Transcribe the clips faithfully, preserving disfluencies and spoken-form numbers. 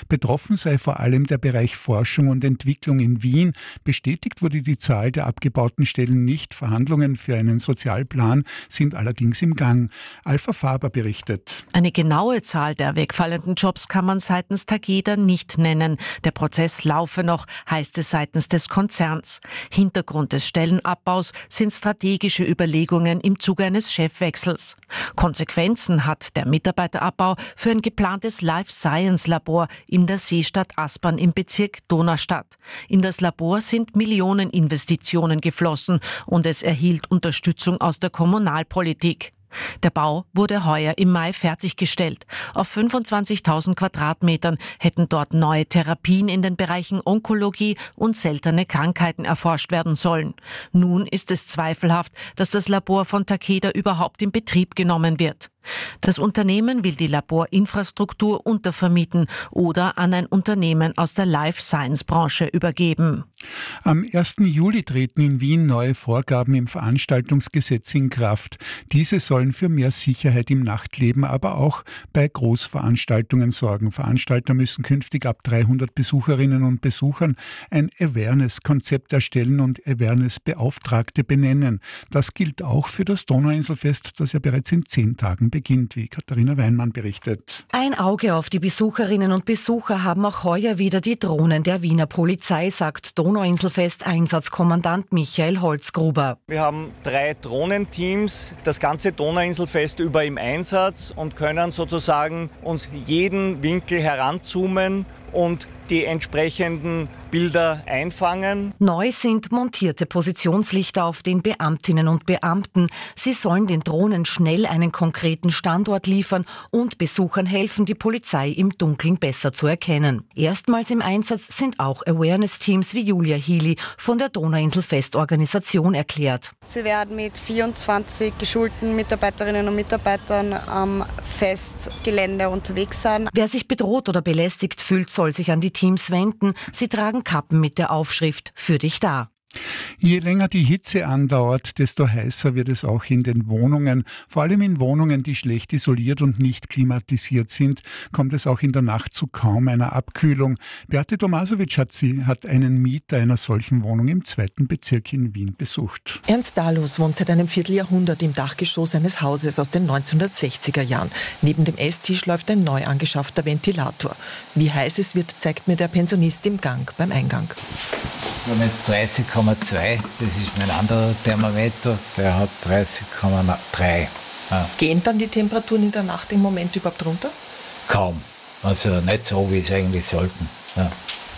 Betroffen sei vor allem der Bereich Forschung und Entwicklung in Wien. Bestätigt wurde die Zahl der abgebauten Stellen nicht. Verhandlungen für einen Sozialplan sind allerdings im Gang. Alpha Faber berichtet. Eine genaue Zahl der wegfallenden Jobs kann man seitens Takeda nicht nennen. Der Prozess laufe noch, heißt es seitens des Konzerns. Hintergrund des Stellenabbaus sind strategische Überlegungen im Zuge eines Chefwechsels. Konsequenzen hat der Mitarbeiterabbau für ein geplantes Life Science Labor in der Seestadt Aspern im Bezirk Donaustadt. In das Labor sind Millioneninvestitionen geflossen und es erhielt Unterstützung aus der Kommunalpolitik. Der Bau wurde heuer im Mai fertiggestellt. Auf fünfundzwanzigtausend Quadratmetern hätten dort neue Therapien in den Bereichen Onkologie und seltene Krankheiten erforscht werden sollen. Nun ist es zweifelhaft, dass das Labor von Takeda überhaupt in Betrieb genommen wird. Das Unternehmen will die Laborinfrastruktur untervermieten oder an ein Unternehmen aus der Life-Science-Branche übergeben. Am ersten Juli treten in Wien neue Vorgaben im Veranstaltungsgesetz in Kraft. Diese sollen für mehr Sicherheit im Nachtleben, aber auch bei Großveranstaltungen sorgen. Veranstalter müssen künftig ab dreihundert Besucherinnen und Besuchern ein Awareness-Konzept erstellen und Awareness-Beauftragte benennen. Das gilt auch für das Donauinselfest, das ja bereits in zehn Tagen beginnt, wie Katharina Weinmann berichtet. Ein Auge auf die Besucherinnen und Besucher haben auch heuer wieder die Drohnen der Wiener Polizei, sagt Donauinselfest-Einsatzkommandant Michael Holzgruber. Wir haben drei Drohnenteams, das ganze Donauinselfest über im Einsatz und können sozusagen uns jeden Winkel heranzoomen und die entsprechenden Bilder einfangen. Neu sind montierte Positionslichter auf den Beamtinnen und Beamten. Sie sollen den Drohnen schnell einen konkreten Standort liefern und Besuchern helfen, die Polizei im Dunkeln besser zu erkennen. Erstmals im Einsatz sind auch Awareness-Teams wie Julia Healy von der Donauinselfest-Organisation erklärt. Sie werden mit vierundzwanzig geschulten Mitarbeiterinnen und Mitarbeitern am Festgelände unterwegs sein. Wer sich bedroht oder belästigt fühlt, soll sich an die Teams wenden. Sie tragen Kappen mit der Aufschrift „Für dich da". Je länger die Hitze andauert, desto heißer wird es auch in den Wohnungen. Vor allem in Wohnungen, die schlecht isoliert und nicht klimatisiert sind, kommt es auch in der Nacht zu kaum einer Abkühlung. Beate Tomasovic hat, sie, hat einen Mieter einer solchen Wohnung im zweiten Bezirk in Wien besucht. Ernst Dahlus wohnt seit einem Vierteljahrhundert im Dachgeschoss eines Hauses aus den neunzehnhundertsechziger Jahren. Neben dem Esstisch läuft ein neu angeschaffter Ventilator. Wie heiß es wird, zeigt mir der Pensionist im Gang beim Eingang. Wir haben jetzt dreißig Komma zwei, das ist mein anderer Thermometer, der hat dreißig Komma drei. Ja. Gehen dann die Temperaturen in der Nacht im Moment überhaupt runter? Kaum, also nicht so, wie es eigentlich sollten. Ja.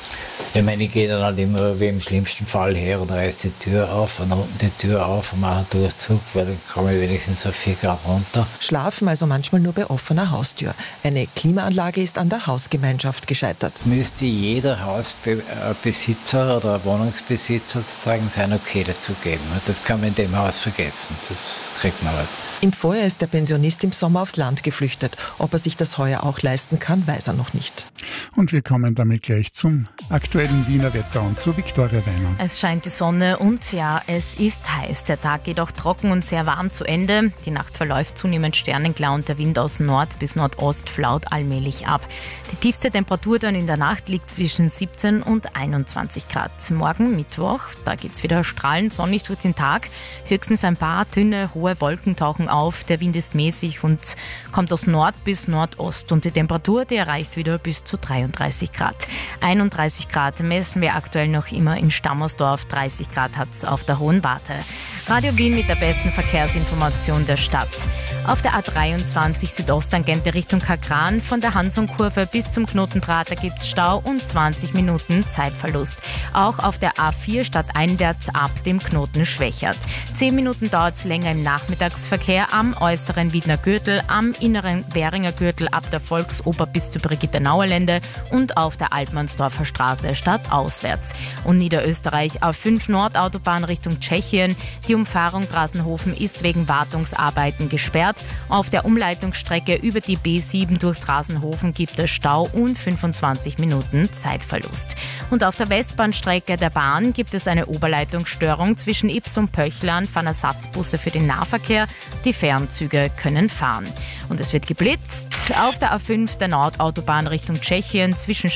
Ich meine, ich gehe dann halt immer wie im schlimmsten Fall her und reiße die Tür auf und unten die Tür auf und mache einen Durchzug, weil dann komme ich wenigstens auf vier Grad runter. Schlafen also manchmal nur bei offener Haustür. Eine Klimaanlage ist an der Hausgemeinschaft gescheitert. Müsste jeder Hausbesitzer oder Wohnungsbesitzer sozusagen sein Okay dazu geben. Das kann man in dem Haus vergessen. Das kriegt man halt. Im Vorjahr ist der Pensionist im Sommer aufs Land geflüchtet. Ob er sich das heuer auch leisten kann, weiß er noch nicht. Und wir kommen damit gleich zum aktuellen Wiener Wetter und zu Viktoria Weiner. Es scheint die Sonne und ja, es ist heiß. Der Tag geht auch trocken und sehr warm zu Ende. Die Nacht verläuft zunehmend sternenklar und der Wind aus Nord bis Nordost flaut allmählich ab. Die tiefste Temperatur dann in der Nacht liegt zwischen siebzehn und einundzwanzig Grad. Morgen Mittwoch, da geht es wieder strahlend sonnig durch den Tag. Höchstens ein paar dünne, hohe Wolken tauchen auf. Der Wind ist mäßig und kommt aus Nord bis Nordost. Und die Temperatur, die erreicht wieder bis zu dreiunddreißig Grad. einunddreißig Grad messen wir aktuell noch immer in Stammersdorf. dreißig Grad hat es auf der Hohen Warte. Radio Wien mit der besten Verkehrsinformation der Stadt. Auf der A dreiundzwanzig Südosttangente Richtung Kakran von der Hansonkurve bis zum Knotenprater gibt es Stau und zwanzig Minuten Zeitverlust. Auch auf der A vier stadteinwärts ab dem Knoten Schwächert. zehn Minuten dauert es länger im Nachmittagsverkehr am äußeren Wiedner Gürtel, am inneren Währinger Gürtel ab der Volksoper bis zur Brigitte-Nauer-Lände und auf der Altmannsdorfer Straße stadtauswärts. Und Niederösterreich A fünf Nordautobahn Richtung Tschechien. Die Umfahrung Drasenhofen ist wegen Wartungsarbeiten gesperrt. Auf der Umleitungsstrecke über die B sieben durch Drasenhofen gibt es Stau und fünfundzwanzig Minuten Zeitverlust. Und auf der Westbahnstrecke der Bahn gibt es eine Oberleitungsstörung zwischen Ips und Pöchlern, fahren Ersatzbusse für den Nahverkehr. Die Fernzüge können fahren. Und es wird geblitzt auf der A fünf der Nordautobahn Richtung Tschechien zwischen